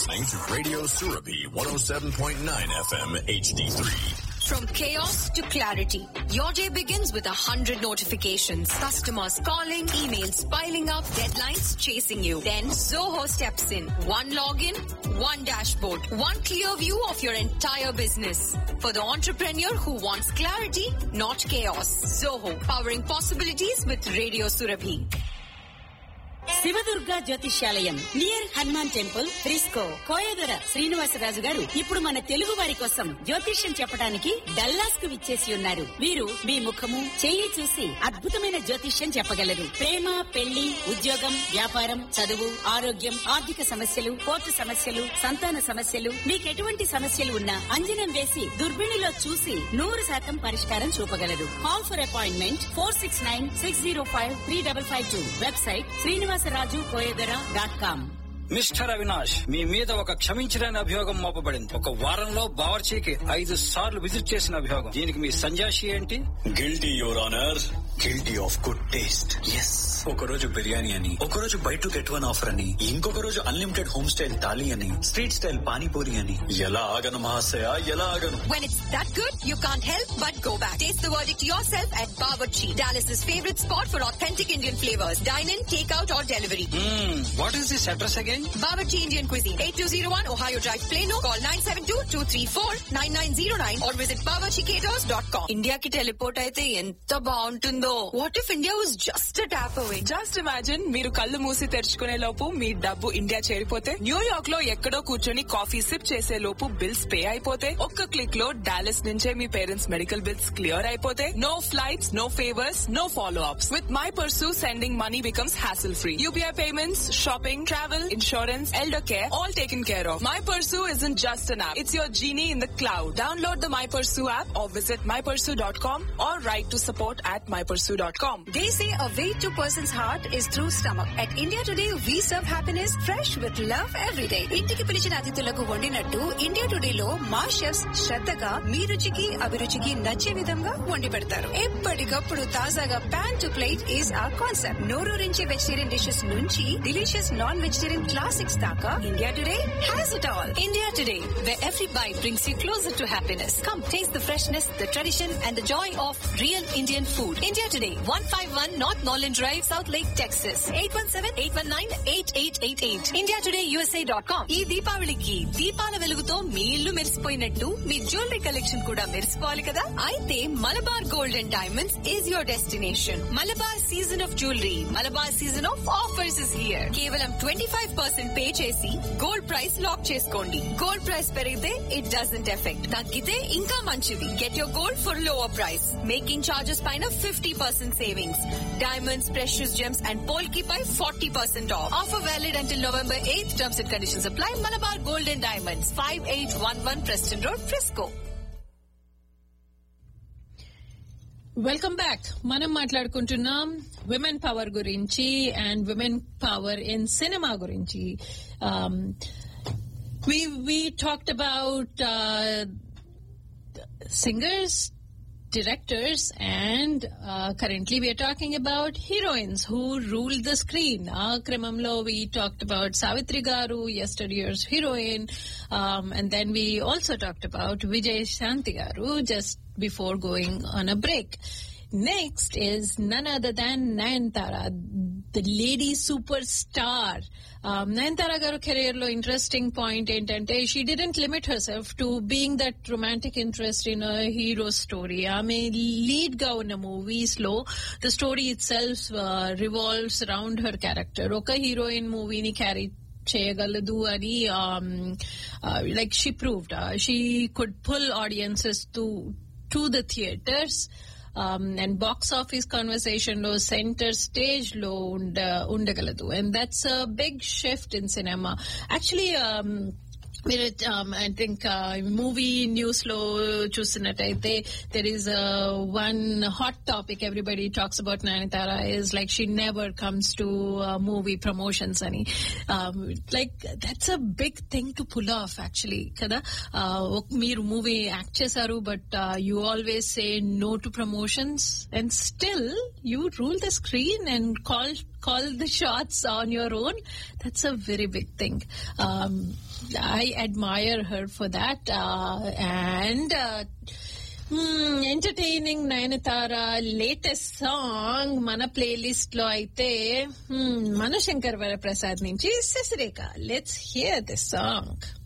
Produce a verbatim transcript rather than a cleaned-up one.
listening to Radio Surabhi one oh seven point nine F M H D three. From chaos to clarity, your day begins with a hundred notifications. Customers calling, emails piling up, deadlines chasing you. Then Zoho steps in. One login, one dashboard, one clear view of your entire business. For the entrepreneur who wants clarity, not chaos. Zoho, powering possibilities with Radio Surabhi. Shiva Durga జ్యోతిష్యాలయం near Hanuman temple Frisco Koyadora Srinivasaraju గారు ఇప్పుడు మన తెలుగు వారి కోసం జ్యోతిష్యం చెప్పడానికి Dallas కు విచ్చేసి ఉన్నారు. వీరు మీ ముఖము చెయ్యి చూసి అద్భుతమైన జ్యోతిష్యం చెప్పగలరు. ప్రేమ, పెళ్లి, ఉద్యోగం, వ్యాపారం, చదువు, ఆరోగ్యం, ఆర్థిక సమస్యలు, కోర్టు సమస్యలు, సంతాన సమస్యలు, మీకెటువంటి సమస్యలు ఉన్నా అంజనం వేసి దుర్బిణిలో చూసి నూరు శాతం పరిష్కారం చూపగలరు. Call for appointment four six nine six zero five three double five two. Website Srinivasaraju కోయదర dot com. Mister Avinash, మీ మీద ఒక క్షమించలేని అభియోగం మోపబడింది. ఒక వారంలో బావర్చీకి ఐదు సార్లు విజిట్ చేసిన అభియోగం. దీనికి మీ సంజాషి ఏంటి? Guilty your honour, guilty of good taste. Yes, ఒక రోజు బిర్యానీ అని, ఒక రోజు by to get one offer అని, ఇంకొక రోజు అన్లిమిటెడ్ హోమ్ స్టైల్ థాలీ అని, స్ట్రీట్ స్టైల్ పానీపూరి అని. ఎలా ఆగను మహాశయ, ఎలా ఆగను? When it's that good, you can't help but go back. Taste the verdict yourself at Bawarchi, Dallas's favorite spot for authentic Indian flavors. Dine in, take out or delivery. Hmm, what is this address again? Bawarchi Indian Cuisine, eighty-two oh one Ohio Drive, Plano. Call nine seven two, two three four, nine nine zero nine or visit bawarchi caters dot com. India ki teleport అయితే ఎంత బాగుంటుందో. What if India was just a tap away? Just imagine, మీరు కళ్ళు మూసి తెరుచుకునే లోపు మీ డబ్బు India చేరిపోతే, New York లో ఎక్కడో కూర్చొని కాఫీ సిప్ చేసే లోపు బిల్స్ పే అయిపోతే, ఒక్క క్లిక్ లో డాలస్ నుంచే మీ పేరెంట్స్ మెడికల్ బిల్స్ క్లియర్ అయిపోతే, no flights, no favours, no follow ups. With my pursue, sending money becomes hassle free. UPI payments, shopping, travel, insurance, elder care, all taken care of. My Pursue isn't just an app. It's your genie in the cloud. Download the My Pursue app or visit my pursue dot com or write to support at my pursue dot com. They say a way to person's heart is through stomach. At India Today, we serve happiness fresh with love every day. ఇంటికి పిలిచిన అతిథులకు వండినట్టు India today లో మా chefs శ్రద్ధగా మీ రుచికి అభిరుచికి నచ్చే విధంగా వండి పెడతారు. ఎప్పటికప్పుడు తాజాగా ప్యాన్ టు ప్లేట్ ఈజ్ ఆ కాన్సెప్ట్. నోరూరించే వెజిటేరియన్ డిషెస్ నుంచి డిలీషియస్ నాన్ వెజిటేరియన్ క్లాసిక్స్ దాకా, India Today has it all. India Today, where every bite brings you closer to happiness. Come taste the freshness, the tradition and the joy of real Indian food. India Today, one fifty-one North Norland Drive, South Lake, Texas. eight one seven, eight one nine, eight eight eight eight. india today u s a dot com. ఈ దీపావళికి దీపాల వెలుగుతో మీ ఇల్లు మెరిసిపోయినట్టు మీ jewellery collection కూడా మెరిసిపోవాలి కదా. అయితే Malabar gold and diamonds is your destination. Malabar season of jewellery, Malabar season of offers is here. కేవలం twenty five percent pay చేసి గోల్డ్ ప్రైస్ లాక్ చేసుకోండి. గోల్డ్ ప్రైస్ పెరిగితే ఇట్ డజంట్ ఎఫెక్ట్, తగ్గితే ఇంకా మంచిది. Get your gold for lower price. Making charges పైన fifty percent savings. Diamonds, precious Gems and పోల్కి pi forty percent of. Offer valid until November eighth. Terms and conditions apply. Malabar gold and diamonds, five eight one one Preston road, Frisco. Welcome back. మనం మాట్లాడుకుంటున్నాం women power గురించి and women power in cinema గురించి. we we talked about uh, singers, directors, and uh, currently we are talking about heroines who ruled the screen. Aa kramamlo we talked about Savitri garu, yesterday's heroine, um, and then we also talked about Vijay Shanti garu just before going on a break. Next is none other than Nayanthara, the lady superstar. Um, Nayanthara garu career lo interesting point entante she didn't limit herself to being that romantic interest in a hero story. I mean, lead ga unna movies lo the story itself uh, revolves around her character. Oka heroine movie ni carry cheyagaladu ani um, uh, like she proved uh, she could pull audiences to to the theaters. Um, and box office conversation lo center stage lo unda undagaladu, and that's a big shift in cinema actually. um Um, I think uh, movie news lo chustunnataithe there is a one hot topic everybody talks about Nayanthara is like she never comes to uh, movie promotions ani. Um, like that's a big thing to pull off actually kada. Uh, meer movie act chesaru but uh, you always say no to promotions and still you rule the screen and call call the shots on your own. That's a very big thing. Um, I admire her for that. Uh, and uh, hmm, entertaining Nayanthara latest song mana playlist lo aithe hmm, Manu Shankar Varaprasad nunchi Sasirekha. Let's hear this song.